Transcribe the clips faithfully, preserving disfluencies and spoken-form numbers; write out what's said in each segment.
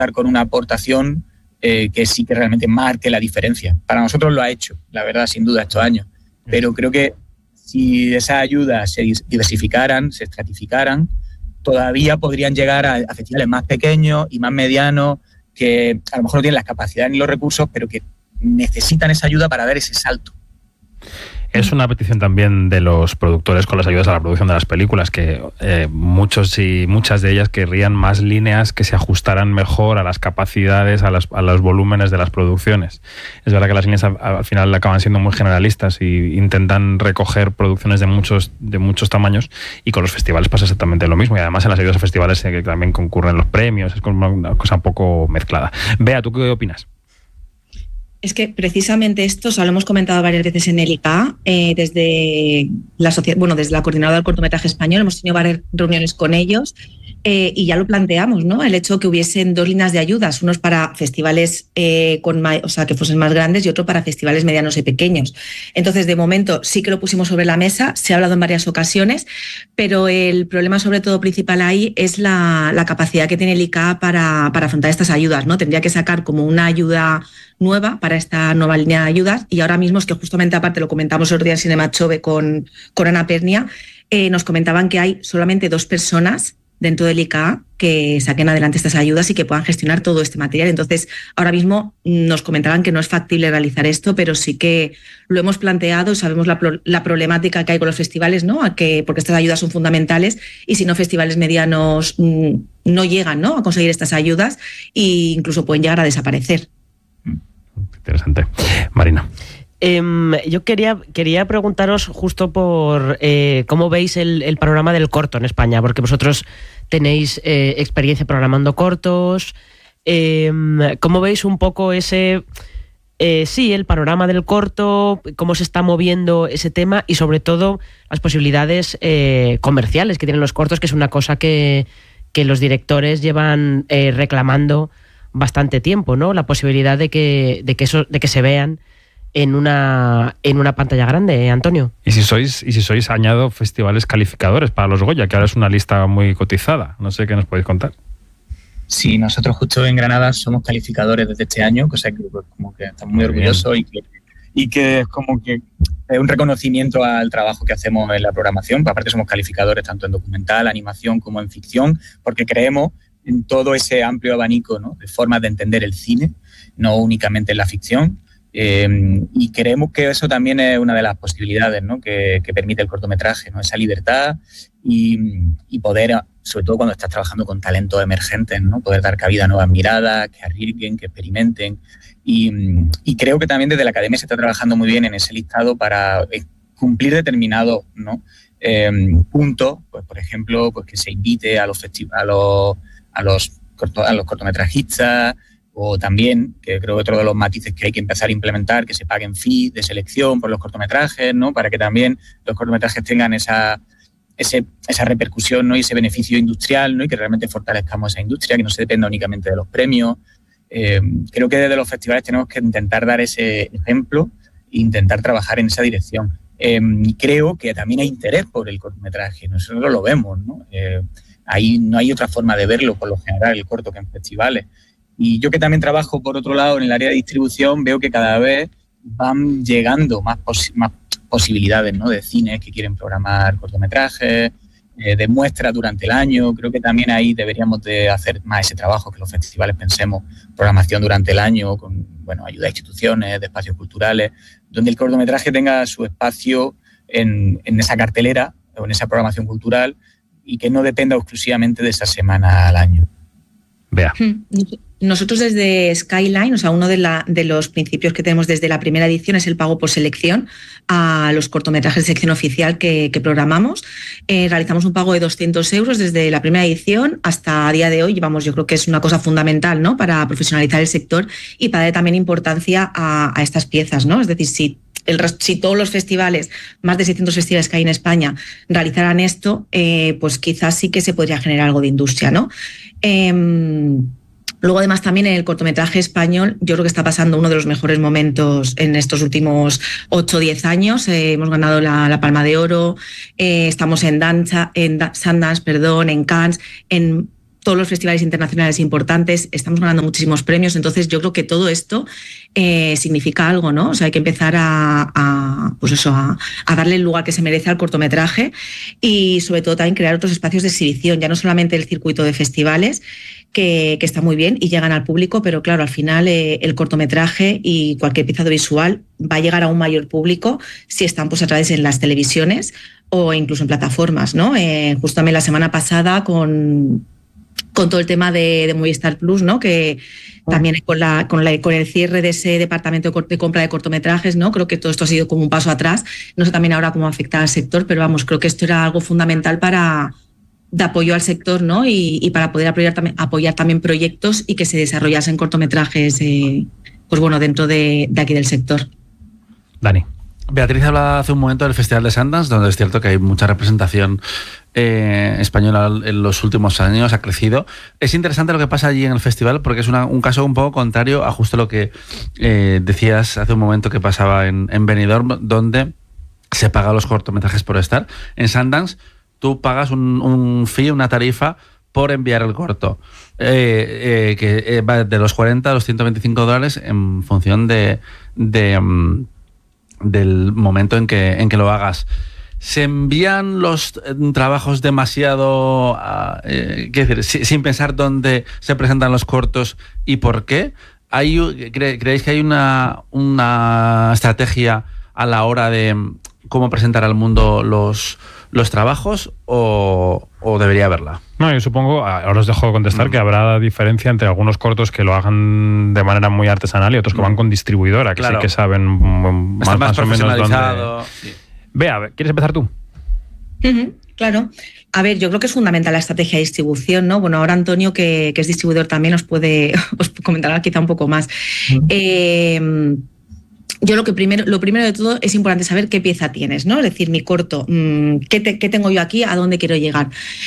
con una aportación eh, que sí que realmente marque la diferencia. Para nosotros lo ha hecho, la verdad, sin duda, estos años. Pero creo que si esas ayudas se diversificaran, se estratificaran, todavía podrían llegar a, a festivales más pequeños y más medianos, que a lo mejor no tienen las capacidades ni los recursos, pero que necesitan esa ayuda para dar ese salto. Es una petición también de los productores con las ayudas a la producción de las películas, que eh, muchos y muchas de ellas querrían más líneas que se ajustaran mejor a las capacidades, a, las, a los volúmenes de las producciones. Es verdad que las líneas al, al final acaban siendo muy generalistas y intentan recoger producciones de muchos, de muchos tamaños, y con los festivales pasa exactamente lo mismo, y además en las ayudas a festivales eh, que también concurren los premios, es como una cosa un poco mezclada. Bea, ¿tú qué opinas? Es que precisamente esto, o sea, lo hemos comentado varias veces en el I C A, eh, desde la sociedad, bueno, desde la Coordinadora del Cortometraje Español, hemos tenido varias reuniones con ellos eh, y ya lo planteamos, ¿no? El hecho de que hubiesen dos líneas de ayudas, unos para festivales eh, con ma- o sea, que fuesen más grandes y otro para festivales medianos y pequeños. Entonces, de momento sí que lo pusimos sobre la mesa, se ha hablado en varias ocasiones, pero el problema sobre todo principal ahí es la, la capacidad que tiene el I C A para, para afrontar estas ayudas, ¿no? Tendría que sacar como una ayuda nueva para esta nueva línea de ayudas, y ahora mismo es que justamente aparte lo comentamos el otro día en Cinemachove con, con Ana Pernia, eh, nos comentaban que hay solamente dos personas dentro del I C A que saquen adelante estas ayudas y que puedan gestionar todo este material. Entonces, ahora mismo nos comentaban que no es factible realizar esto, pero sí que lo hemos planteado, sabemos la, la problemática que hay con los festivales, ¿no? A que, porque estas ayudas son fundamentales, y si no, festivales medianos mmm, no llegan, ¿no?, a conseguir estas ayudas e incluso pueden llegar a desaparecer. Interesante. Marina. Eh, yo quería, quería preguntaros justo por eh, cómo veis el, el panorama del corto en España, porque vosotros tenéis eh, experiencia programando cortos. Eh, ¿Cómo veis un poco ese, eh, sí, el panorama del corto, cómo se está moviendo ese tema y sobre todo las posibilidades eh, comerciales que tienen los cortos, que es una cosa que, que los directores llevan eh, reclamando bastante tiempo, ¿no? La posibilidad de que, de que, eso, de que se vean en una, en una pantalla grande, ¿eh, Antonio? Y si sois, y si sois añado festivales calificadores para los Goya, que ahora es una lista muy cotizada. No sé qué nos podéis contar. Sí, nosotros justo en Granada somos calificadores desde este año, cosa que pues, como que estamos muy, muy orgullosos y que, y que es como que es un reconocimiento al trabajo que hacemos en la programación. Aparte somos calificadores tanto en documental, animación como en ficción, porque creemos en todo ese amplio abanico, ¿no?, de formas de entender el cine, no únicamente en la ficción. Eh, y creemos que eso también es una de las posibilidades, ¿no?, que, que permite el cortometraje, ¿no?, esa libertad y, y poder, sobre todo cuando estás trabajando con talentos emergentes, ¿no?, poder dar cabida a nuevas miradas, que arriesguen, que experimenten. Y, y creo que también desde la academia se está trabajando muy bien en ese listado para cumplir determinados, ¿no?, eh, puntos, pues por ejemplo, pues que se invite a los festiv- a los A los, a los cortometrajistas, o también, que creo que otro de los matices que hay que empezar a implementar, que se paguen fees de selección por los cortometrajes, ¿no?, para que también los cortometrajes tengan esa, ese, esa repercusión, ¿no?, y ese beneficio industrial, ¿no?, y que realmente fortalezcamos esa industria, que no se dependa únicamente de los premios. Eh, creo que desde los festivales tenemos que intentar dar ese ejemplo e intentar trabajar en esa dirección. Eh, y creo que también hay interés por el cortometraje, nosotros lo vemos, ¿no? Eh, Ahí no hay otra forma de verlo, por lo general, el corto, que en festivales. Y yo, que también trabajo, por otro lado, en el área de distribución, veo que cada vez van llegando más, posi- más posibilidades, ¿no?, de cines que quieren programar cortometrajes, eh, de muestras durante el año. Creo que también ahí deberíamos de hacer más ese trabajo, que los festivales pensemos programación durante el año, con, bueno, ayuda a instituciones, de espacios culturales, donde el cortometraje tenga su espacio en, en esa cartelera o en esa programación cultural, y que no dependa exclusivamente de esa semana al año. Vea. Nosotros desde Skyline, o sea, uno de, la, de los principios que tenemos desde la primera edición es el pago por selección a los cortometrajes de sección oficial que, que programamos. Eh, realizamos un pago de doscientos euros desde la primera edición hasta a día de hoy. Vamos, yo creo que es una cosa fundamental, ¿no?, para profesionalizar el sector y para dar también importancia a, a estas piezas, ¿no? Es decir, si El, si todos los festivales, más de seiscientos festivales que hay en España, realizaran esto, eh, pues quizás sí que se podría generar algo de industria, ¿no? Eh, luego, además, también en el cortometraje español, yo creo que está pasando uno de los mejores momentos en estos últimos ocho o diez años. Eh, hemos ganado la, la Palma de Oro, eh, estamos en, danza, en da, Sundance, perdón, en Cannes, en todos los festivales internacionales importantes, estamos ganando muchísimos premios, entonces yo creo que todo esto eh, significa algo, ¿no? O sea, hay que empezar a, a pues eso, a, a darle el lugar que se merece al cortometraje y sobre todo también crear otros espacios de exhibición, ya no solamente el circuito de festivales, que, que está muy bien y llegan al público, pero claro, al final eh, el cortometraje y cualquier pieza audiovisual va a llegar a un mayor público si están pues a través de las televisiones o incluso en plataformas, ¿no? Eh, justo también la semana pasada con... con todo el tema de, de Movistar Plus, ¿no? Que también con, la, con, la, con el cierre de ese departamento de compra de cortometrajes, ¿no? Creo que todo esto ha sido como un paso atrás. No sé también ahora cómo afecta al sector, pero vamos, creo que esto era algo fundamental para de apoyo al sector, ¿no? Y, y para poder apoyar también, apoyar también proyectos y que se desarrollasen cortometrajes, eh, pues bueno, dentro de, de aquí del sector. Dani. Beatriz hablaba hace un momento del Festival de Sundance, donde es cierto que hay mucha representación eh, española en los últimos años, ha crecido. Es interesante lo que pasa allí en el festival porque es una, un caso un poco contrario a justo lo que eh, decías hace un momento que pasaba en, en Benidorm, donde se paga los cortometrajes por estar. En Sundance tú pagas un, un fee, una tarifa por enviar el corto, eh, eh, que va de los cuarenta a los ciento veinticinco dólares en función de... de um, del momento en que, en que lo hagas. ¿Se envían los eh, trabajos demasiado, eh, qué decir, si, sin pensar dónde se presentan los cortos y por qué? ¿Hay, cre, ¿Creéis que hay una, una estrategia a la hora de cómo presentar al mundo los, los trabajos o, o debería haberla? No, yo supongo, ahora os dejo de contestar, mm. que habrá diferencia entre algunos cortos que lo hagan de manera muy artesanal y otros que mm. van con distribuidora, que claro. sí que saben más, más, más o menos dónde... Sí. Bea, ¿quieres empezar tú? Uh-huh, claro. A ver, yo creo que es fundamental la estrategia de distribución, ¿no? Bueno, ahora Antonio, que, que es distribuidor también, os puede os comentará quizá un poco más. Mm. Eh, Yo lo que primero, lo primero de todo es importante saber qué pieza tienes, ¿no? Es decir, mi corto, ¿qué, te, qué tengo yo aquí? ¿A dónde quiero llegar?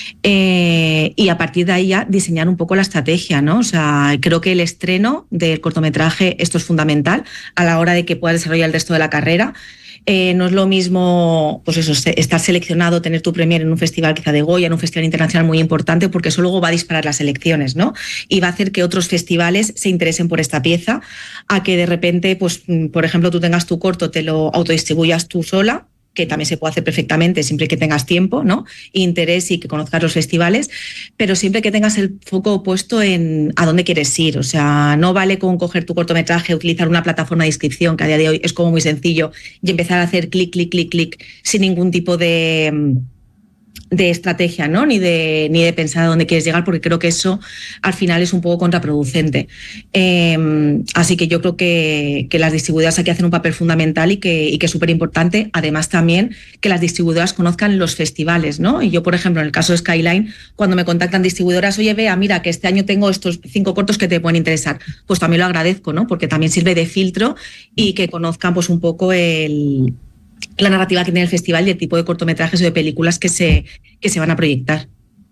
Eh, y a partir de ahí ya diseñar un poco la estrategia, ¿no? O sea, creo que el estreno del cortometraje, esto es fundamental a la hora de que puedas desarrollar el resto de la carrera. Eh, no es lo mismo, pues eso, estar seleccionado, tener tu premier en un festival quizá de Goya, en un festival internacional muy importante, porque eso luego va a disparar las elecciones, ¿no? Y va a hacer que otros festivales se interesen por esta pieza, a que de repente, pues, por ejemplo, tú tengas tu corto, te lo autodistribuyas tú sola, que también se puede hacer perfectamente siempre que tengas tiempo, ¿no? Interés y que conozcas los festivales, pero siempre que tengas el foco puesto en a dónde quieres ir. O sea, no vale con coger tu cortometraje, utilizar una plataforma de inscripción, que a día de hoy es como muy sencillo, y empezar a hacer clic, clic, clic, clic, sin ningún tipo de... de estrategia, ¿no? Ni de, ni de pensar a dónde quieres llegar, porque creo que eso al final es un poco contraproducente. Eh, así que yo creo que, que las distribuidoras aquí hacen un papel fundamental y que, y que es súper importante. Además, también que las distribuidoras conozcan los festivales, ¿no? Y yo, por ejemplo, en el caso de Skyline, cuando me contactan distribuidoras, oye, Bea, mira, que este año tengo estos cinco cortos que te pueden interesar, pues también lo agradezco, ¿no? Porque también sirve de filtro y que conozcan pues un poco el... la narrativa que tiene el festival y el tipo de cortometrajes o de películas que se, que se van a proyectar.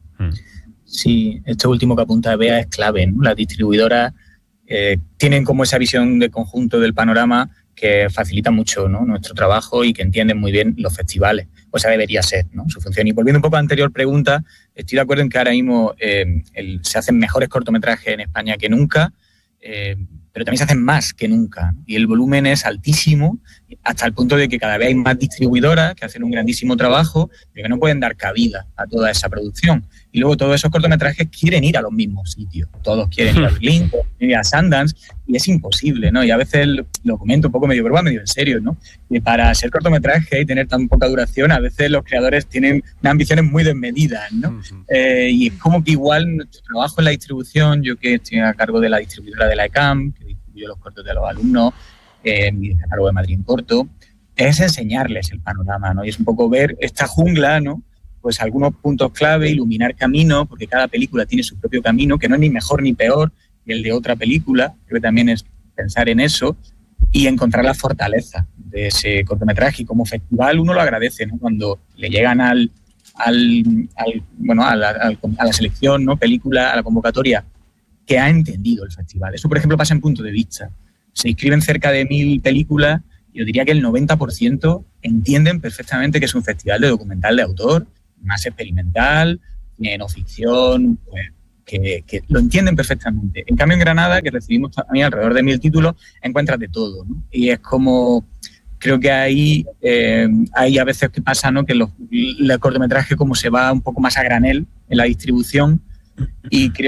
Sí, esto último que apunta Bea es clave, ¿no? Las distribuidoras eh, tienen como esa visión de conjunto del panorama que facilita mucho, ¿no? Nuestro trabajo y que entienden muy bien los festivales. O sea, debería ser, ¿no? Su función. Y volviendo un poco a la anterior pregunta, estoy de acuerdo en que ahora mismo eh, el, se hacen mejores cortometrajes en España que nunca, eh, pero también se hacen más que nunca. Y el volumen es altísimo, hasta el punto de que cada vez hay más distribuidoras que hacen un grandísimo trabajo, pero que no pueden dar cabida a toda esa producción. Y luego todos esos cortometrajes quieren ir a los mismos sitios. Todos quieren ir a Berlín, todos quieren ir a Sundance, y es imposible, ¿no? Y a veces lo comento un poco medio broma, medio en serio, ¿no? Y para hacer cortometraje y tener tan poca duración, a veces los creadores tienen unas ambiciones muy desmedidas, ¿no? Uh-huh. Eh, y es como que igual nuestro trabajo en la distribución, yo que estoy a cargo de la distribuidora de la E C A M, que distribuyo los cortos de los alumnos, eh, mi catálogo de Madrid en corto, es enseñarles el panorama, ¿no? Y es un poco ver esta jungla, ¿no? Pues algunos puntos clave, iluminar camino, porque cada película tiene su propio camino, que no es ni mejor ni peor que el de otra película. Creo que también es pensar en eso y encontrar la fortaleza de ese cortometraje. Y como festival uno lo agradece, ¿no? Cuando le llegan al, al, al bueno, a la, al, a la selección, ¿no? Película, a la convocatoria, que ha entendido el festival. Eso, por ejemplo, pasa en Punto de Vista. Se inscriben cerca de mil películas y yo diría que el noventa por ciento entienden perfectamente que es un festival de documental de autor, más experimental, no ficción, pues, que, que lo entienden perfectamente. En cambio, en Granada, que recibimos también alrededor de mil títulos, encuentras de todo, ¿no? Y es como, creo que ahí eh, hay a veces que pasa, ¿no? Que los, el cortometraje como se va un poco más a granel en la distribución, y creo